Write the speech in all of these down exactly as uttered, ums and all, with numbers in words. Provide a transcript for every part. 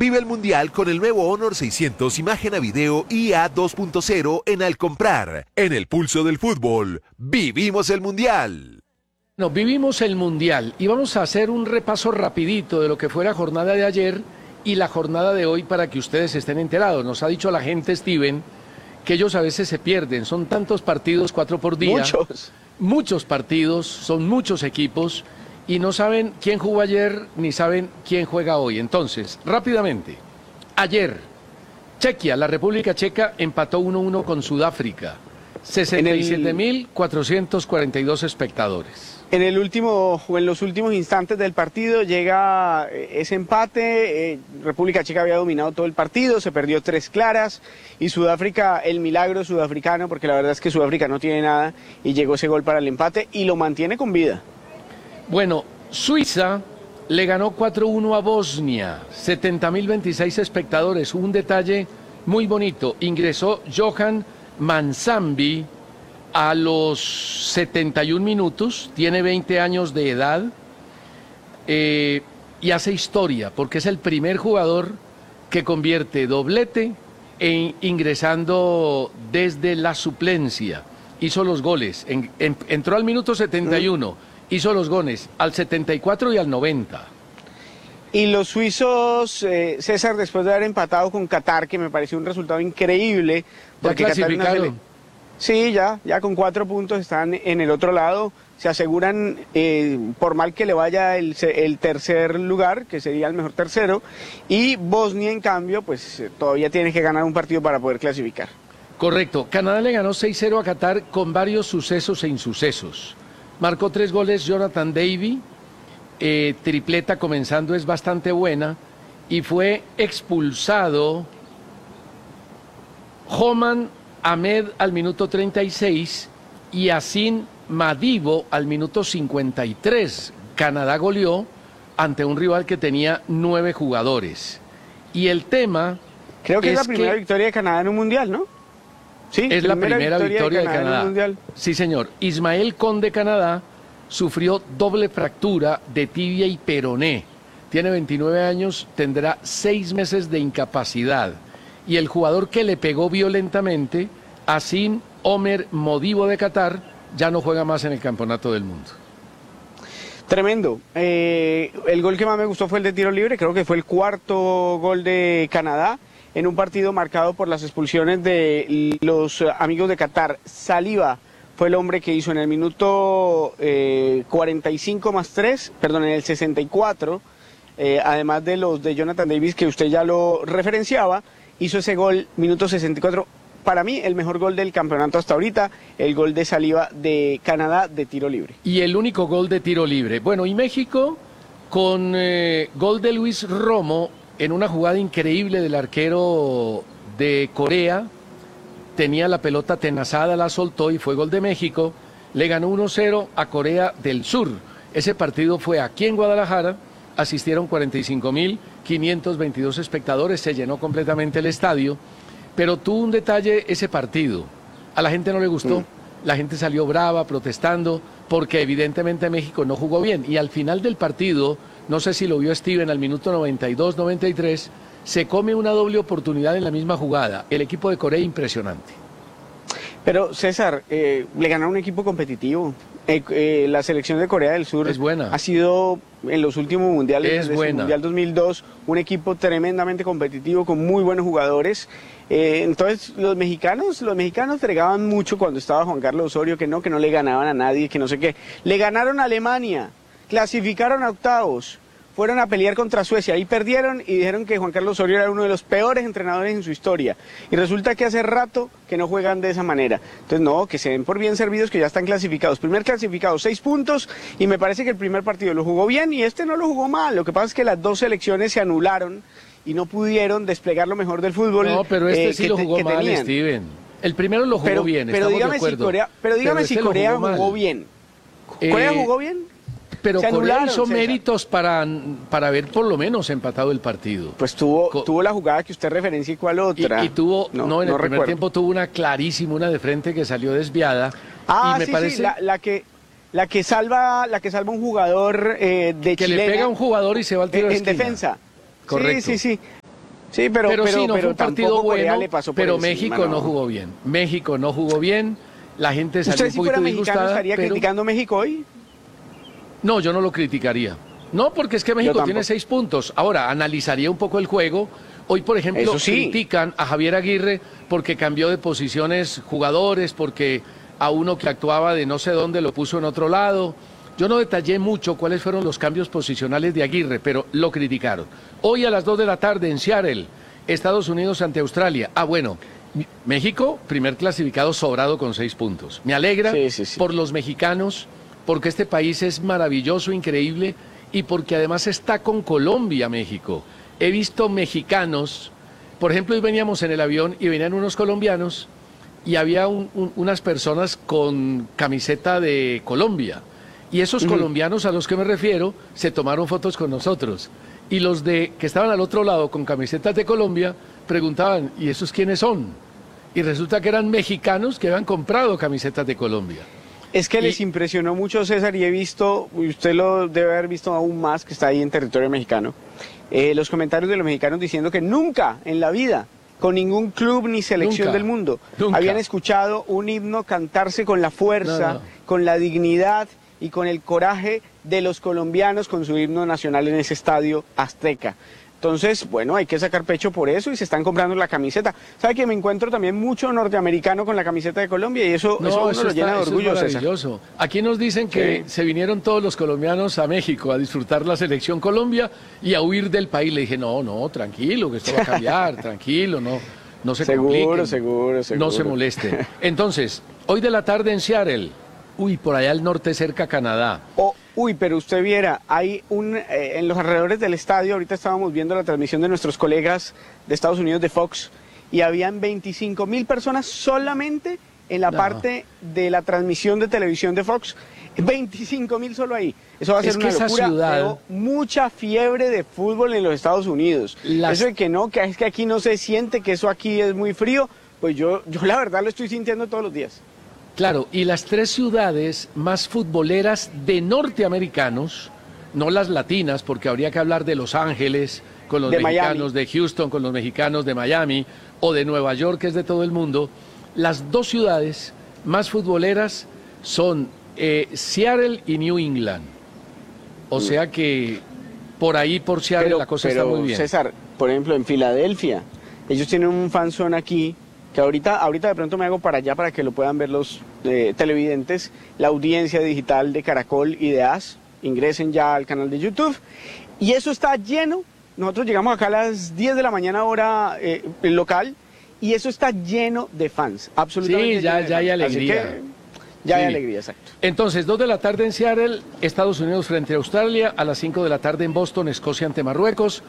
Vive el Mundial con el nuevo Honor seiscientos imagen a video I A dos punto cero en Al Comprar. En el pulso del fútbol, vivimos el Mundial. No, vivimos el Mundial y vamos a hacer un repaso rapidito de lo que fue la jornada de ayer y la jornada de hoy para que ustedes estén enterados. Nos ha dicho la gente, Steven, que ellos a veces se pierden. Son tantos partidos, cuatro por día. Muchos. Muchos partidos, son muchos equipos y no saben quién jugó ayer ni saben quién juega hoy. Entonces, rápidamente, ayer, Chequia, la República Checa empató uno a uno con Sudáfrica. sesenta y siete mil cuatrocientos cuarenta y dos espectadores. En el último o en los últimos instantes del partido llega ese empate. eh, República Checa había dominado todo el partido, se perdió tres claras y Sudáfrica, el milagro sudafricano, porque la verdad es que Sudáfrica no tiene nada y llegó ese gol para el empate y lo mantiene con vida. Bueno, Suiza le ganó cuatro a uno a Bosnia, setenta mil veintiséis espectadores. Un detalle muy bonito, ingresó Johan Mansambi a los setenta y un minutos, tiene veinte años de edad eh, y hace historia porque es el primer jugador que convierte doblete e ingresando desde la suplencia. Hizo los goles, en, en, entró al minuto setenta y uno, hizo los goles al setenta y cuatro y al noventa. Y los suizos, eh, César, después de haber empatado con Qatar, que me pareció un resultado increíble, porque ¿Ya clasificaron? Sí, ya, ya con cuatro puntos están en el otro lado, se aseguran, eh, por mal que le vaya el, el tercer lugar, que sería el mejor tercero, y Bosnia, en cambio, pues todavía tiene que ganar un partido para poder clasificar. Correcto, Canadá le ganó seis cero a Qatar con varios sucesos e insucesos. Marcó tres goles Jonathan David, eh, tripleta comenzando es bastante buena, y fue expulsado Homan Ahmed al minuto treinta y seis y Asin Madibo al minuto cincuenta y tres. Canadá goleó ante un rival que tenía nueve jugadores. Y el tema... Creo que es, es la primera que victoria de Canadá en un mundial, ¿no? Sí, es la primera victoria, victoria de Canadá. De Canadá en un mundial. Sí, señor. Ismael Conde, Canadá, sufrió doble fractura de tibia y peroné. Tiene veintinueve años, tendrá seis meses de incapacidad. Y el jugador que le pegó violentamente, Asim Omer Modibo de Qatar, ya no juega más en el Campeonato del Mundo. Tremendo. Eh, el gol que más me gustó fue el de tiro libre, creo que fue el cuarto gol de Canadá en un partido marcado por las expulsiones de los amigos de Qatar. Saliba fue el hombre que hizo en el minuto eh, cuarenta y cinco más tres, perdón, en el sesenta y cuatro, eh, además de los de Jonathan Davis que usted ya lo referenciaba, hizo ese gol, minuto sesenta y cuatro, para mí el mejor gol del campeonato hasta ahorita, el gol de Saliba de Canadá de tiro libre. Y el único gol de tiro libre. Bueno, y México con eh, gol de Luis Romo en una jugada increíble del arquero de Corea, tenía la pelota tenazada, la soltó y fue gol de México, le ganó uno cero a Corea del Sur. Ese partido fue aquí en Guadalajara, asistieron cuarenta y cinco mil quinientos veintidós espectadores, se llenó completamente el estadio, pero tuvo un detalle ese partido. A la gente no le gustó, mm. la gente salió brava, protestando, porque evidentemente México no jugó bien. Y al final del partido, no sé si lo vio Steven, al minuto noventa y dos noventa y tres, se come una doble oportunidad en la misma jugada. El equipo de Corea, impresionante. Pero César, eh, le ganó un equipo competitivo. Eh, eh, la selección de Corea del Sur es buena. Ha sido en los últimos mundiales, es desde buena. el Mundial dos mil dos, un equipo tremendamente competitivo con muy buenos jugadores. Eh, entonces los mexicanos, los mexicanos fregaban mucho cuando estaba Juan Carlos Osorio, que no, que no le ganaban a nadie, que no sé qué. Le ganaron a Alemania, clasificaron a octavos, fueron a pelear contra Suecia y perdieron y dijeron que Juan Carlos Osorio era uno de los peores entrenadores en su historia. Y resulta que hace rato que no juegan de esa manera. Entonces no, que se den por bien servidos, que ya están clasificados. Primer clasificado, seis puntos, y me parece que el primer partido lo jugó bien y este no lo jugó mal. Lo que pasa es que las dos selecciones se anularon y no pudieron desplegar lo mejor del fútbol. No, pero este eh, sí que, lo jugó que mal, tenían. Steven. El primero lo jugó pero, bien, pero estamos dígame de acuerdo. Si Corea, pero dígame pero si este Corea jugó, jugó bien. Eh, ¿Corea jugó bien? Pero Se Corea anularon, hizo César. méritos para, para haber por lo menos empatado el partido. Pues tuvo, Co tuvo la jugada que usted referencia y cuál otra. Y, y tuvo, no, no en el no primer recuerdo. tiempo tuvo una clarísima, una de frente que salió desviada. Ah, y me sí, parece sí, la, la que la que salva, la que salva un jugador eh, de que chilena, le pega a un jugador y se va al tiro en, de en esquina. defensa. Correcto. Sí, sí, sí. Sí, pero, pero, pero, sí, no pero fue un partido tampoco Corea bueno, le pasó por pero encima, México no. no jugó bien. México no jugó bien, la gente salió ¿Usted un si poquito fuera mexicano disgustada, estaría pero... criticando a México hoy? No, yo no lo criticaría. No, porque es que México tiene seis puntos. Ahora, analizaría un poco el juego. Hoy, por ejemplo, Eso sí. critican a Javier Aguirre porque cambió de posiciones jugadores, porque a uno que actuaba de no sé dónde lo puso en otro lado. Yo no detallé mucho cuáles fueron los cambios posicionales de Aguirre, pero lo criticaron. Hoy a las dos de la tarde en Seattle, Estados Unidos ante Australia. Ah, bueno, México, primer clasificado sobrado con seis puntos. Me alegra Sí, sí, sí. por los mexicanos, porque este país es maravilloso, increíble, y porque además está con Colombia, México. He visto mexicanos, por ejemplo, hoy veníamos en el avión y venían unos colombianos y había un, un, unas personas con camiseta de Colombia. Y esos uh-huh. colombianos a los que me refiero se tomaron fotos con nosotros. Y los de que estaban al otro lado con camisetas de Colombia preguntaban, ¿y esos quiénes son? Y resulta que eran mexicanos que habían comprado camisetas de Colombia. Es que y... les impresionó mucho, César, y he visto, y usted lo debe haber visto aún más, que está ahí en territorio mexicano, eh, los comentarios de los mexicanos diciendo que nunca en la vida, con ningún club ni selección nunca, del mundo, nunca. habían escuchado un himno cantarse con la fuerza, no, no. con la dignidad y con el coraje de los colombianos con su himno nacional en ese estadio azteca. Entonces, bueno, hay que sacar pecho por eso y se están comprando la camiseta. ¿Sabe que me encuentro también mucho norteamericano con la camiseta de Colombia? Y eso, no, eso, uno eso lo está, llena de orgullo, eso es maravilloso. César. Aquí nos dicen que sí. se vinieron todos los colombianos a México a disfrutar la selección Colombia y a huir del país. Le dije, no, no, tranquilo, que esto va a cambiar, tranquilo, no, no se seguro, compliquen. Seguro, seguro, No se moleste. Entonces, hoy de la tarde en Seattle, uy, por allá al norte cerca a Canadá. Oh. Uy, pero usted viera, hay un, eh, en los alrededores del estadio, ahorita estábamos viendo la transmisión de nuestros colegas de Estados Unidos de Fox, y habían veinticinco mil personas solamente en la no. parte de la transmisión de televisión de Fox, veinticinco mil solo ahí. Eso va a ser es una que locura. Ciudad... Veo mucha fiebre de fútbol en los Estados Unidos. Las... Eso de que no, que es que aquí no se siente, que eso aquí es muy frío, pues yo, yo la verdad lo estoy sintiendo todos los días. Claro, y las tres ciudades más futboleras de norteamericanos, no las latinas, porque habría que hablar de Los Ángeles, con los de mexicanos, Miami. de Houston, con los mexicanos de Miami, o de Nueva York, que es de todo el mundo. Las dos ciudades más futboleras son eh, Seattle y New England. O sea que por ahí, por Seattle, pero, la cosa pero, está muy bien. César, por ejemplo, en Filadelfia, ellos tienen un fanzone aquí, que ahorita, ahorita de pronto me hago para allá para que lo puedan ver los eh, televidentes, la audiencia digital de Caracol y de A S, ingresen ya al canal de YouTube, y eso está lleno. Nosotros llegamos acá a las diez de la mañana hora eh, local, y eso está lleno de fans, absolutamente. Sí, ya, lleno de ya hay fans. alegría. Así que, ya sí. hay alegría, exacto. Entonces, dos de la tarde en Seattle, Estados Unidos frente a Australia, a las cinco de la tarde en Boston, Escocia ante Marruecos.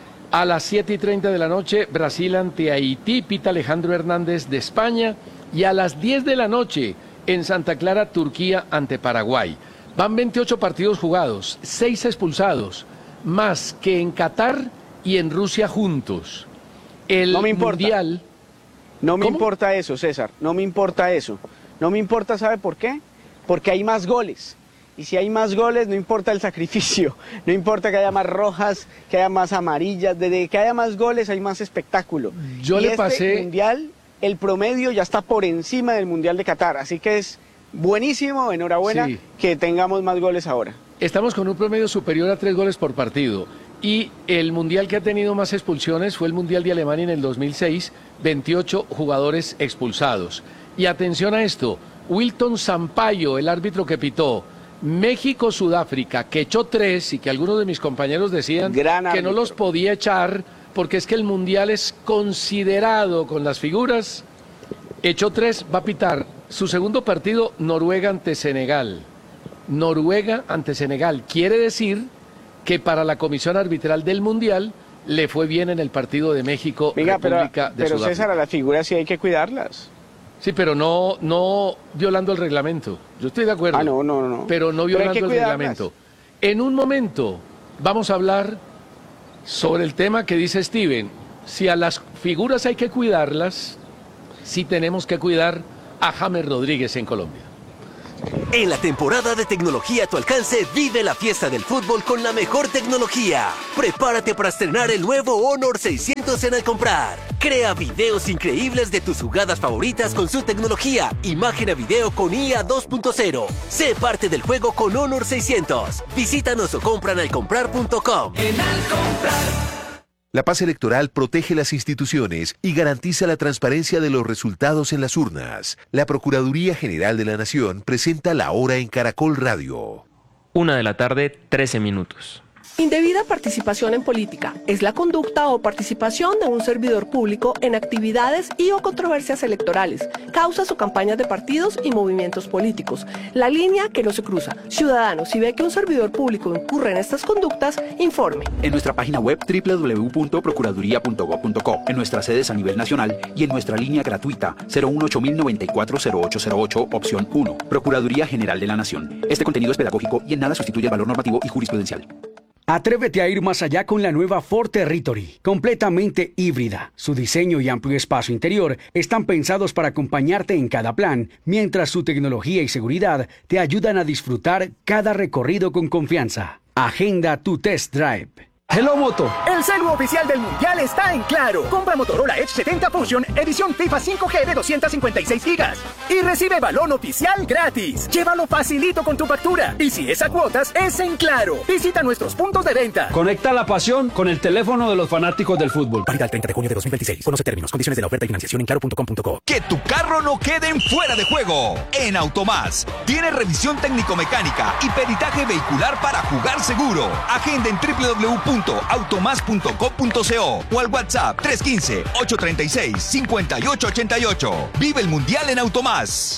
A las siete y treinta de la noche, Brasil ante Haití, pita Alejandro Hernández de España. Y a las diez de la noche, en Santa Clara, Turquía ante Paraguay. Van veintiocho partidos jugados, seis expulsados, más que en Qatar y en Rusia juntos. El no me importa. Mundial... No me ¿Cómo? importa eso, César, no me importa eso. No me importa, ¿sabe por qué? Porque hay más goles. Y si hay más goles, no importa el sacrificio, no importa que haya más rojas, que haya más amarillas, desde que haya más goles hay más espectáculo. Yo y le este pasé... mundial, el promedio ya está por encima del Mundial de Qatar, así que es buenísimo, enhorabuena, sí. que tengamos más goles ahora. Estamos con un promedio superior a tres goles por partido. Y el mundial que ha tenido más expulsiones fue el Mundial de Alemania en el dos mil seis, veintiocho jugadores expulsados. Y atención a esto, Wilton Sampaio, el árbitro que pitó México-Sudáfrica, que echó tres y que algunos de mis compañeros decían Gran que árbitro. no los podía echar porque es que el mundial es considerado con las figuras, echó tres, va a pitar su segundo partido Noruega ante Senegal. Noruega ante Senegal, quiere decir que para la comisión arbitral del mundial le fue bien en el partido de México, Venga, República pero, de pero Sudáfrica. César, a las figuras sí hay que cuidarlas. Sí, pero no, no violando el reglamento. Yo estoy de acuerdo. Ah, no, no, no. Pero no violando pero el reglamento. En un momento vamos a hablar sobre el tema que dice Steven. Si a las figuras hay que cuidarlas, sí tenemos que cuidar a James Rodríguez en Colombia. En la temporada de tecnología a tu alcance, vive la fiesta del fútbol con la mejor tecnología. Prepárate para estrenar el nuevo Honor seiscientos en Al Comprar. Crea videos increíbles de tus jugadas favoritas con su tecnología, imagen a video con I A dos punto cero. Sé parte del juego con Honor seiscientos. Visítanos o compra en al comprar punto com. En Al Comprar. La paz electoral protege las instituciones y garantiza la transparencia de los resultados en las urnas. La Procuraduría General de la Nación presenta La Hora en Caracol Radio. Una de la tarde, trece minutos. Indebida participación en política es la conducta o participación de un servidor público en actividades y o controversias electorales, causas o campañas de partidos y movimientos políticos. La línea que no se cruza. Ciudadano, si ve que un servidor público incurre en estas conductas, informe. En nuestra página web doble u doble u doble u punto procuraduría punto gob punto co, en nuestras sedes a nivel nacional y en nuestra línea gratuita cero uno ocho mil noventa y cuatro cero ocho cero ocho, opción uno. Procuraduría General de la Nación. Este contenido es pedagógico y en nada sustituye el valor normativo y jurisprudencial. Atrévete a ir más allá con la nueva Ford Territory, completamente híbrida. Su diseño y amplio espacio interior están pensados para acompañarte en cada plan, mientras su tecnología y seguridad te ayudan a disfrutar cada recorrido con confianza. Agenda tu test drive. Hello Moto, el celu oficial del Mundial está en Claro. Compra Motorola Edge setenta Fusion, edición FIFA cinco G de doscientos cincuenta y seis gigas y recibe balón oficial gratis. Llévalo facilito con tu factura y si es a cuotas, es en Claro. Visita nuestros puntos de venta. Conecta la pasión con el teléfono de los fanáticos del fútbol. Válida el treinta de junio de dos mil veintiséis. Conoce términos, condiciones de la oferta y financiación en claro punto com punto co. Que tu carro no quede en fuera de juego. En Automás tiene revisión técnico-mecánica y peritaje vehicular para jugar seguro. Agenda en doble u doble u doble u punto automás punto com punto co o al WhatsApp tres uno cinco, ocho tres seis, cinco ocho ocho ocho. Vive el Mundial en Automás.